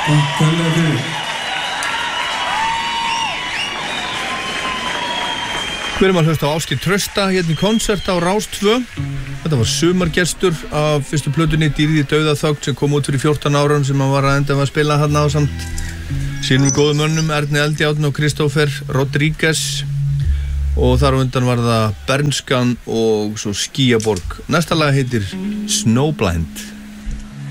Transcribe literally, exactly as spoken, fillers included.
Takk kærlega fyrir. Við erum að hlusta á Ásgeir Trausta hérna í konsert á Rás tvö. Þetta var sumargestur af fyrstu plötunni Dýrið í dauðaþögn sem kom út fyrir fjórtán árum sem hann var að enda að spila þarna á samt sínum góðum mönnum Erni Eldjárn og Kristófer Rodríguez og þar á undan var það Bernskan og svo Skýjaborg. Næsta lag heitir Snowblind.